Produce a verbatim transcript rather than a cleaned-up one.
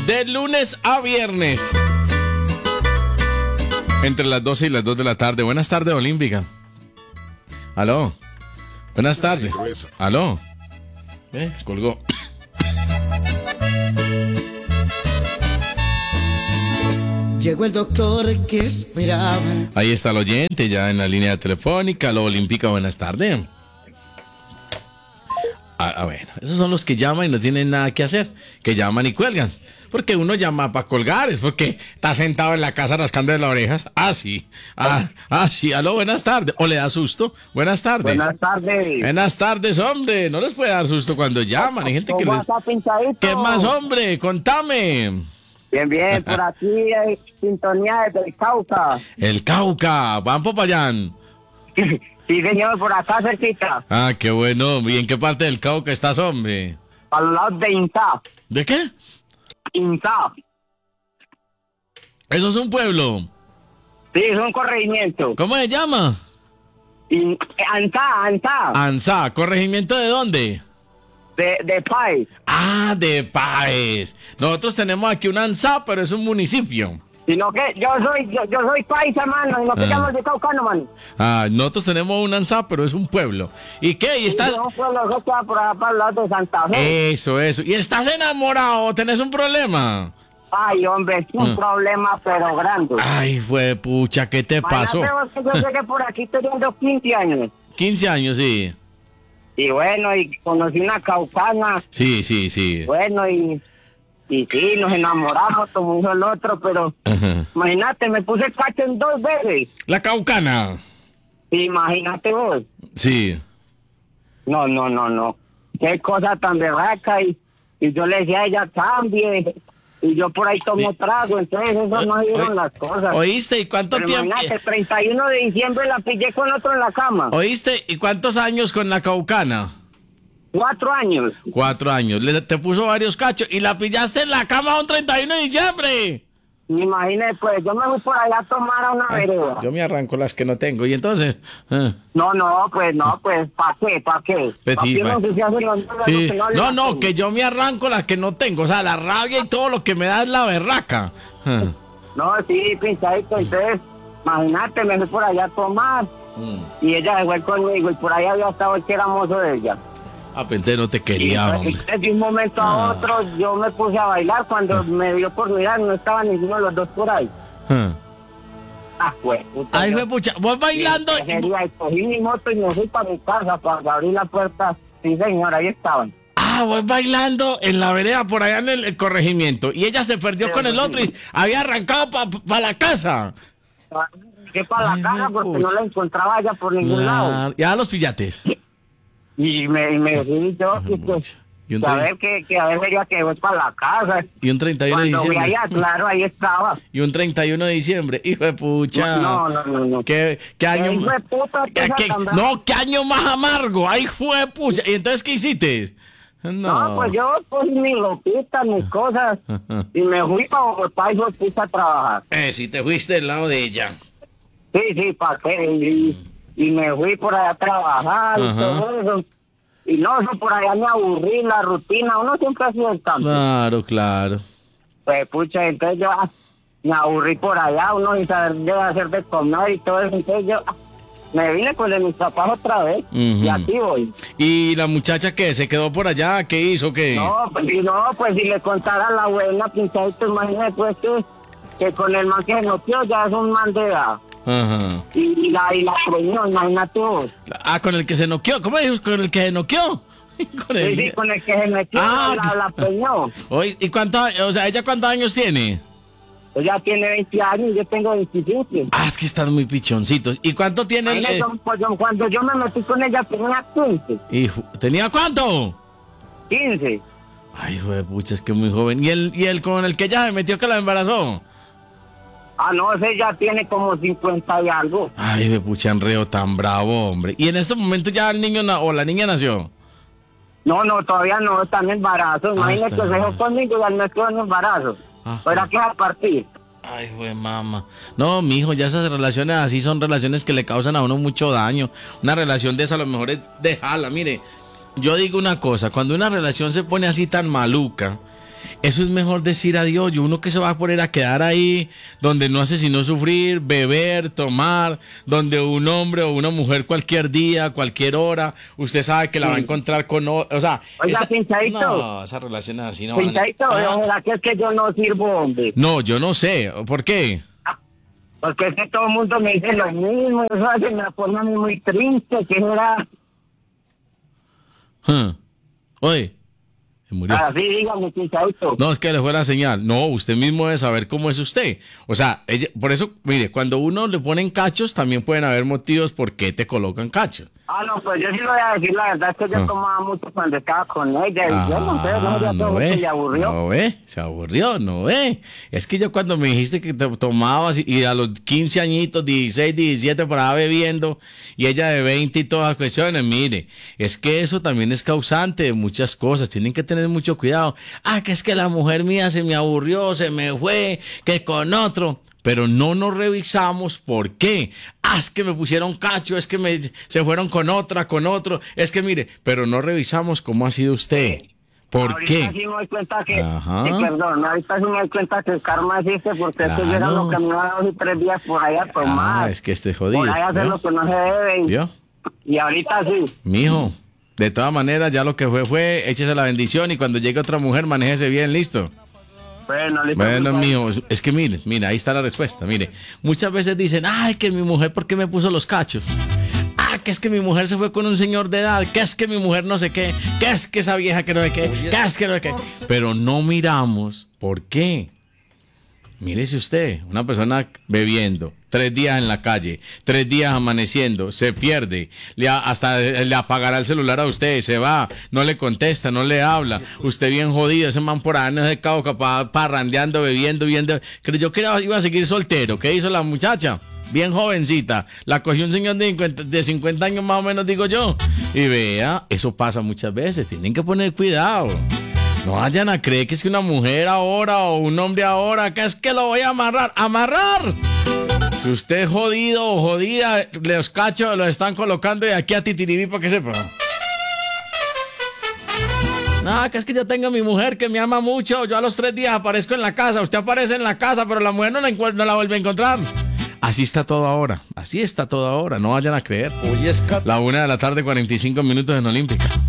de lunes a viernes. Entre las doce y las dos de la tarde. Buenas tardes, Olímpica. Aló. Buenas tardes. Aló. Eh, colgó. Llegó el doctor que esperaba. Ahí está el oyente ya en la línea telefónica. Aló, Olímpica, buenas tardes. A, a ver, esos son los que llaman y no tienen nada que hacer. Que llaman y cuelgan. Porque uno llama para colgar, es porque está sentado en la casa rascando de las orejas. Ah, sí. Ah, ah, sí. Aló, buenas tardes. ¿O le da susto? Buenas tardes. Buenas tardes. Buenas tardes, hombre. No les puede dar susto cuando llaman. Hay gente que les... ¿Qué más, hombre? Contame. Bien, bien. Por aquí hay sintonía desde el Cauca. El Cauca. Van Popayán. Sí, señor, por acá cerquita. Ah, qué bueno. ¿Y en qué parte del Cauca estás, hombre? A los lados de Inta. ¿De qué? Inta. ¿Eso es un pueblo? Sí, es un corregimiento. ¿Cómo se llama? In, Anta, Anta. Ansá. ¿Corregimiento de dónde? De, de Páez. Ah, de Páez. Nosotros tenemos aquí un Ansá, pero es un municipio. Sino que yo soy, yo, yo soy paisa, mano, y no te Ah. llamo de Caucano, mano. Ah, nosotros tenemos un Ansá, pero es un pueblo. ¿Y qué? ¿Y estás...? Y yo, pues, los que por allá para el lado de Santa Fe. Eso, eso. ¿Y estás enamorado? ¿Tenés un problema? Ay, hombre, es un Ah. problema, pero grande. Ay, fue pucha, ¿qué te pasó? Imagínate vos que yo llegué por aquí teniendo quince años. quince años, sí. Y bueno, y conocí una caucana. Sí, sí, sí. Bueno, y, y sí, nos enamoramos como hizo el otro, pero Ajá. imagínate, me puse cacho en dos veces. La Caucana. Imagínate vos. Sí. No, no, no, no. Qué cosa tan berraca. Y, y yo le decía a ella, cambie. Y yo por ahí tomo trago, entonces eso no dieron las cosas. ¿Oíste? ¿Y cuánto Pero tiempo? imagínate, treinta y uno de diciembre la pillé con otro en la cama. ¿Oíste? ¿Y cuántos años con la Caucana? Cuatro años. Cuatro años. Le, te puso varios cachos y la pillaste en la cama un treinta y uno de diciembre. Imagínate, pues yo me fui por allá a tomar a una vereda. Yo me arranco las que no tengo. Y entonces... ah. No, no, pues no, pues ¿para qué? ¿Para qué? Pues ¿Pa' sí, qué pa- no se hacen los- los Sí. que no le No, hacen? no, que yo me arranco las que no tengo. O sea, la rabia y todo lo que me da es la berraca. Ah. No, sí, pinchadito, entonces, imagínate, me fui por allá a tomar y ella se fue conmigo y por ahí había estado el que era mozo de ella. Ah, pente no te Y quería, hombre. entonces, de un momento a Ah. otro yo me puse a bailar cuando me dio por mirar, no estaba ninguno de los dos por ahí. Ah. Ah, pues, puta. Ay, yo- fue pucha. Vos bailando. Y, sería, y cogí mi moto y me fui para mi casa para abrir la puerta. Sí, señor, ahí estaban. Ah, vos bailando en la vereda por allá en el, el corregimiento. Y ella se perdió Sí, con el sí. otro y había arrancado para pa la casa. Que para Ay, la casa me porque pucha. no la encontraba allá por ningún lado. Ah, ya los pillates. Y me, y me fui yo, y pues, Y un, que a tre- ver que, que a ver sería que voy para la casa. y un treinta y uno de Cuando fui diciembre. allá, claro, ahí estaba. Y un treinta y uno de diciembre. Hijo de pucha. No, no, no, no. ¿Qué, qué año? Hijo de puta, ¿Qué- cosa qué- tan brava. no, qué año más amargo. Ay, fue pucha. ¿Y entonces qué hiciste? No. No, pues yo pues mi lopita, mis cosas, y me fui para Bogotá y fui a trabajar. Eh, si te fuiste del lado de ella. Sí, sí, para qué. Y, y me fui por allá a trabajar y Ajá. todo eso. Y no, eso por allá me aburrí, la rutina, uno siempre ha sido el cambio. Claro, claro. Pues pucha, entonces yo ah, me aburrí por allá, uno sin saber de hacer de comer y todo eso, entonces yo ah, me vine pues de mis papás otra vez y Ujú. aquí voy. ¿Y la muchacha qué? ¿Se quedó por allá? ¿Qué hizo? ¿Qué? No, pues si no, pues si le contara a la buena pinchadito, imagínate pues que, que con el man que se noqueó ya es un man de edad. Ajá. Y, y la y la preñó, imagínate vos. Ah, con el que se noqueó. ¿Cómo dijo? ¿Con el que se noqueó? Con Sí, el... sí, con el que se metió Ah, la, que- la preñó. Oye, ¿y cuántos, o sea, ella cuántos años tiene? Ella tiene veinte años y yo tengo veintisiete. Ah, es que están muy pichoncitos. ¿Y cuánto tiene el...? Ahí eh, yo- pues, yo- cuando yo me metí con ella tenía quince. hijo, ¿tenía cuánto? quince. Ay, hijo de pucha, es que muy joven. ¿Y el, y el con el que ella se metió que la embarazó? Ah, no, ese ya tiene como cincuenta y algo. Ay, hijo de pucha, enreo tan bravo, hombre. ¿Y en este momento ya el niño na- o la niña nació? No, no, todavía no, está en embarazo. Imagínate está que en se dejó embarazo. conmigo y al mes quedó en embarazo. Ajá. Pero que a partir. Ay, hijo de mamá. No, mijo, ya esas relaciones así son relaciones que le causan a uno mucho daño. Una relación de esa a lo mejor es dejarla. Mire, yo digo una cosa, cuando una relación se pone así tan maluca eso es mejor decir adiós. Yo uno que se va a poner a quedar ahí, donde no hace sino sufrir, beber, tomar, donde un hombre o una mujer cualquier día, cualquier hora, usted sabe que la va a encontrar con... O, o sea... Oiga, esa, Pinchadito. no, esas relaciones así no van a- Pinchadito, Ah. ¿verdad que es que yo no sirvo, hombre? No, yo no sé. ¿Por qué? Porque es que todo el mundo me dice lo mismo, eso hace, me pone a mí muy triste, que era Huh. Oye, se murió. así, dígame, Pinchadito. No, es que le fue la señal. No, usted mismo debe saber cómo es usted. O sea, ella, por eso, mire, cuando uno le ponen cachos, también pueden haber motivos por qué te colocan cachos. Ah, no, pues yo sí lo voy a decir, la verdad es que yo Ah. tomaba mucho cuando estaba con ella, y yo no sé, no, ya Ah, todo ve, se le aburrió. no ve, se aburrió, no ve. Es que yo cuando me dijiste que te tomabas y, y a los quince añitos, dieciséis, diecisiete, para bebiendo, y ella de veinte y todas las cuestiones, mire, es que eso también es causante de muchas cosas, tienen que tener mucho cuidado. Ah, que es que la mujer mía se me aburrió, se me fue, que con otro. Pero no nos revisamos por qué. Ah, es que me pusieron cacho, es que me, se fueron con otra, con otro. Es que mire, pero no revisamos cómo ha sido usted. ¿Por Ahorita qué? sí me doy cuenta que, Ajá. sí, perdón, ahorita sí me doy cuenta que el karma existe, porque es que yo era Claro. lo que me iba dos y tres días por ahí a tomar, Ah, es que este jodido. por ahí a hacer ¿vio? lo que no se debe, y, ¿Vio? y ahorita sí. Mijo, de todas maneras, ya lo que fue, fue, échese la bendición y cuando llegue otra mujer, manéjese bien, listo. Bueno, listo. Bueno, muchas- mijo, es- es que mire, mira, ahí está la respuesta, mire. Muchas veces dicen, ay, que mi mujer, ¿por qué me puso los cachos? Ah, que es que mi mujer se fue con un señor de edad, que es que mi mujer no sé qué, que es que esa vieja que no sé qué, que es que no sé qué. Pero no miramos por qué. Mírese usted, una persona bebiendo, tres días en la calle, tres días amaneciendo, se pierde, le a- hasta le apagará el celular a usted, se va, no le contesta, no le habla, usted bien jodido, ese man por ahí en ese cabo capaz, parrandeando, bebiendo, viendo, creyó que iba a seguir soltero. ¿Qué hizo la muchacha? Bien jovencita, la cogió un señor de cincuenta, de cincuenta años más o menos, digo yo, y vea, eso pasa muchas veces, tienen que poner cuidado. No vayan a creer que es que una mujer ahora o un hombre ahora, que es que lo voy a amarrar. ¡Amarrar! Si usted es jodido o jodida, los cachos los están colocando de aquí a titiribí para que sepa. No, que es que yo tengo a mi mujer que me ama mucho. Yo a los tres días aparezco en la casa. Usted aparece en la casa, pero la mujer no la, encuent- no la vuelve a encontrar. Así está todo ahora. Así está todo ahora. No vayan a creer. Hoy es cat- La una de la tarde, cuarenta y cinco minutos en Olímpica.